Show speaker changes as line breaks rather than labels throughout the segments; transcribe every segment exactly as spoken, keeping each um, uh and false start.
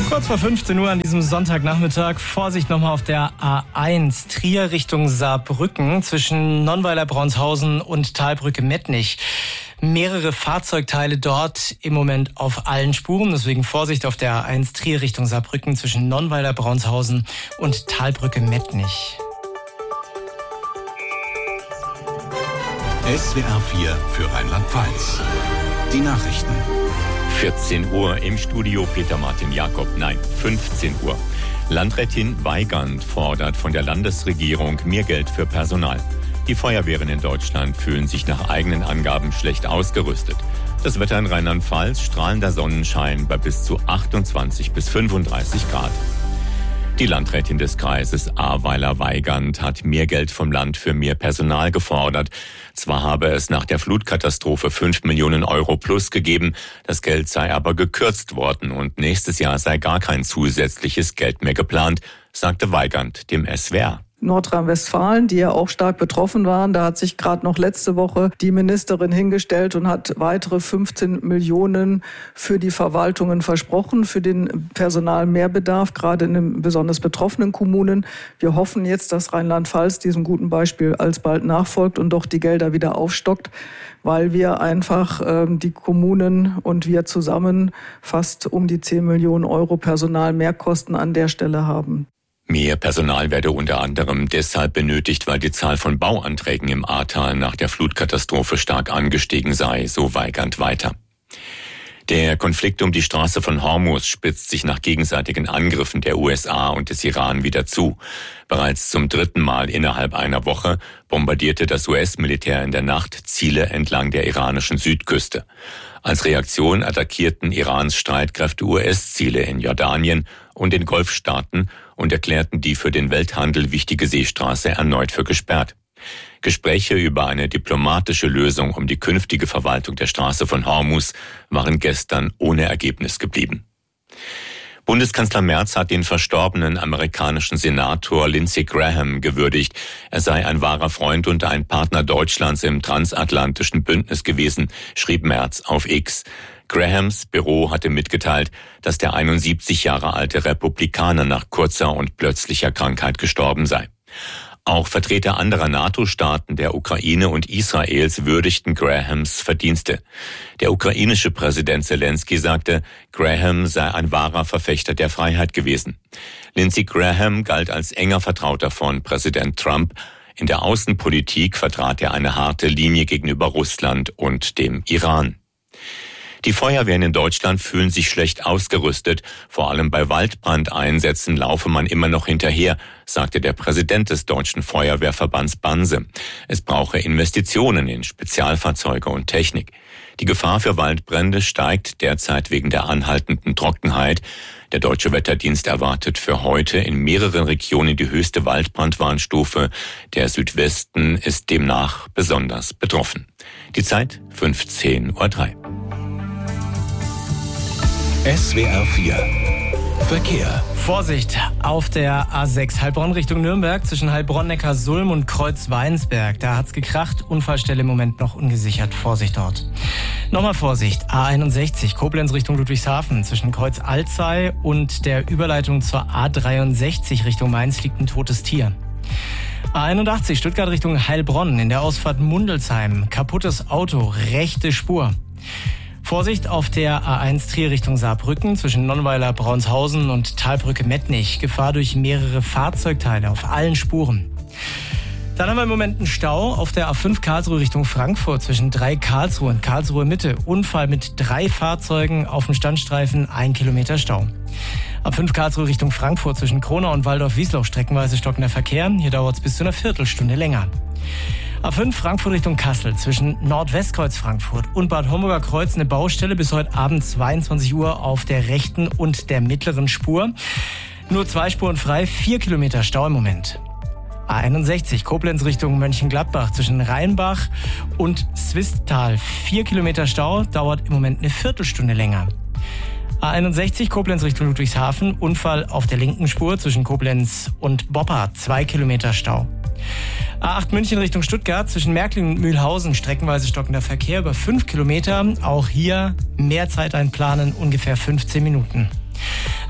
Kurz vor fünfzehn Uhr an diesem Sonntagnachmittag. Vorsicht nochmal auf der A eins Trier Richtung Saarbrücken zwischen Nonnweiler-Braunsthausen und Talbrücke-Mettnich. Mehrere Fahrzeugteile dort im Moment auf allen Spuren. Deswegen Vorsicht auf der A eins Trier Richtung Saarbrücken zwischen Nonnweiler-Braunsthausen und Talbrücke-Mettnich.
S W R vier für Rheinland-Pfalz. Die Nachrichten.
vierzehn Uhr im Studio Peter Martin Jakob. Nein, fünfzehn Uhr. Landrätin Weygand fordert von der Landesregierung mehr Geld für Personal. Die Feuerwehren in Deutschland fühlen sich nach eigenen Angaben schlecht ausgerüstet. Das Wetter in Rheinland-Pfalz, strahlender Sonnenschein bei bis zu achtundzwanzig bis fünfunddreißig Grad. Die Landrätin des Kreises Ahrweiler-Weygand hat mehr Geld vom Land für mehr Personal gefordert. Zwar habe es nach der Flutkatastrophe fünf Millionen Euro plus gegeben, das Geld sei aber gekürzt worden und nächstes Jahr sei gar kein zusätzliches Geld mehr geplant, sagte Weygand dem S W R.
Nordrhein-Westfalen, die ja auch stark betroffen waren. Da hat sich gerade noch letzte Woche die Ministerin hingestellt und hat weitere fünfzehn Millionen für die Verwaltungen versprochen, für den Personalmehrbedarf, gerade in den besonders betroffenen Kommunen. Wir hoffen jetzt, dass Rheinland-Pfalz diesem guten Beispiel alsbald nachfolgt und doch die Gelder wieder aufstockt, weil wir einfach äh, die Kommunen und wir zusammen fast um die zehn Millionen Euro Personalmehrkosten an der Stelle haben.
Mehr Personal werde unter anderem deshalb benötigt, weil die Zahl von Bauanträgen im Ahrtal nach der Flutkatastrophe stark angestiegen sei, so Weygand weiter. Der Konflikt um die Straße von Hormuz spitzt sich nach gegenseitigen Angriffen der U S A und des Iran wieder zu. Bereits zum dritten Mal innerhalb einer Woche bombardierte das U S-Militär in der Nacht Ziele entlang der iranischen Südküste. Als Reaktion attackierten Irans Streitkräfte U S-Ziele in Jordanien und den Golfstaaten und erklärten die für den Welthandel wichtige Seestraße erneut für gesperrt. Gespräche über eine diplomatische Lösung um die künftige Verwaltung der Straße von Hormuz waren gestern ohne Ergebnis geblieben. Bundeskanzler Merz hat den verstorbenen amerikanischen Senator Lindsey Graham gewürdigt. Er sei ein wahrer Freund und ein Partner Deutschlands im transatlantischen Bündnis gewesen, schrieb Merz auf X. Grahams Büro hatte mitgeteilt, dass der einundsiebzig Jahre alte Republikaner nach kurzer und plötzlicher Krankheit gestorben sei. Auch Vertreter anderer NATO-Staaten, der Ukraine und Israels würdigten Grahams Verdienste. Der ukrainische Präsident Zelensky sagte, Graham sei ein wahrer Verfechter der Freiheit gewesen. Lindsey Graham galt als enger Vertrauter von Präsident Trump. In der Außenpolitik vertrat er eine harte Linie gegenüber Russland und dem Iran. Die Feuerwehren in Deutschland fühlen sich schlecht ausgerüstet. Vor allem bei Waldbrandeinsätzen laufe man immer noch hinterher, sagte der Präsident des Deutschen Feuerwehrverbands Banse. Es brauche Investitionen in Spezialfahrzeuge und Technik. Die Gefahr für Waldbrände steigt derzeit wegen der anhaltenden Trockenheit. Der Deutsche Wetterdienst erwartet für heute in mehreren Regionen die höchste Waldbrandwarnstufe. Der Südwesten ist demnach besonders betroffen. Die Zeit fünfzehn Uhr drei.
S W R vier Verkehr.
Vorsicht auf der A sechs Heilbronn Richtung Nürnberg zwischen Heilbronn-Neckarsulm und Kreuzweinsberg. Da hat's gekracht. Unfallstelle im Moment noch ungesichert. Vorsicht dort. Nochmal Vorsicht. A einundsechzig Koblenz Richtung Ludwigshafen zwischen Kreuz Alzey und der Überleitung zur A dreiundsechzig Richtung Mainz liegt ein totes Tier. A einundachtzig Stuttgart Richtung Heilbronn in der Ausfahrt Mundelsheim. Kaputtes Auto, rechte Spur. Vorsicht auf der A eins Trier Richtung Saarbrücken zwischen Nonnweiler-Braunsthausen und Talbrücke-Mettnich. Gefahr durch mehrere Fahrzeugteile auf allen Spuren. Dann haben wir im Moment einen Stau auf der A fünf Karlsruhe Richtung Frankfurt zwischen drei Karlsruhe und Karlsruhe Mitte. Unfall mit drei Fahrzeugen auf dem Standstreifen, ein Kilometer Stau. A fünf Karlsruhe Richtung Frankfurt zwischen Kronau und Waldorf-Wiesloch streckenweise stockender Verkehr. Hier dauert es bis zu einer Viertelstunde länger. A fünf Frankfurt Richtung Kassel zwischen Nordwestkreuz Frankfurt und Bad Homburger Kreuz eine Baustelle bis heute Abend zweiundzwanzig Uhr auf der rechten und der mittleren Spur. Nur zwei Spuren frei, vier Kilometer Stau im Moment. A einundsechzig Koblenz Richtung Mönchengladbach zwischen Rheinbach und Swisttal. Vier Kilometer Stau, dauert im Moment eine Viertelstunde länger. A einundsechzig Koblenz Richtung Ludwigshafen, Unfall auf der linken Spur zwischen Koblenz und Boppard. Zwei Kilometer Stau. A acht München Richtung Stuttgart zwischen Märklin und Mühlhausen, streckenweise stockender Verkehr über fünf Kilometer. Auch hier mehr Zeit einplanen, ungefähr fünfzehn Minuten.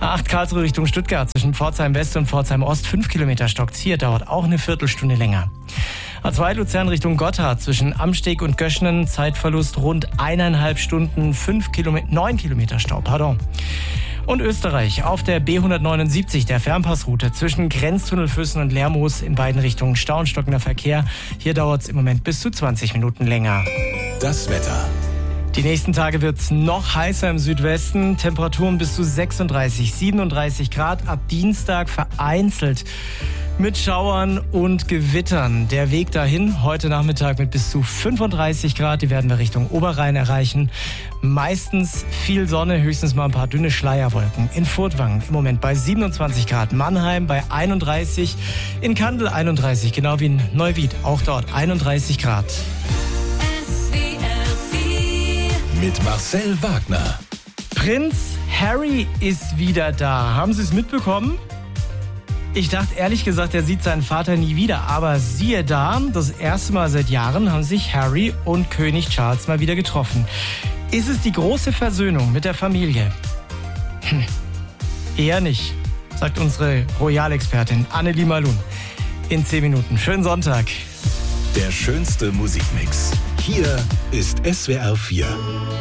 A acht Karlsruhe Richtung Stuttgart zwischen Pforzheim West und Pforzheim Ost fünf Kilometer stockt. Hier dauert auch eine Viertelstunde länger. A zwei Luzern Richtung Gotthard zwischen Amsteg und Göschnen Zeitverlust rund eineinhalb Stunden, fünf Kilometer, neun Kilometer Stau, pardon. Und Österreich auf der B hundertneunundsiebzig, der Fernpassroute zwischen Grenztunnelfüssen und Lermoos in beiden Richtungen Stau und stockender Verkehr. Hier dauert es im Moment bis zu zwanzig Minuten länger.
Das Wetter.
Die nächsten Tage wird es noch heißer im Südwesten. Temperaturen bis zu sechsunddreißig, siebenunddreißig Grad. Ab Dienstag vereinzelt mit Schauern und Gewittern. Der Weg dahin heute Nachmittag mit bis zu fünfunddreißig Grad. Die werden wir Richtung Oberrhein erreichen. Meistens viel Sonne, höchstens mal ein paar dünne Schleierwolken. In Furtwangen im Moment bei siebenundzwanzig Grad. Mannheim bei einunddreißig. In Kandel einunddreißig, genau wie in Neuwied. Auch dort einunddreißig Grad.
Mit Marcel Wagner.
Prinz Harry ist wieder da. Haben Sie es mitbekommen? Ich dachte ehrlich gesagt, er sieht seinen Vater nie wieder. Aber siehe da, das erste Mal seit Jahren haben sich Harry und König Charles mal wieder getroffen. Ist es die große Versöhnung mit der Familie? Hm, eher nicht, sagt unsere Royalexpertin Annelie Malun. In zehn Minuten. Schönen Sonntag.
Der schönste Musikmix. Hier ist S W R vier.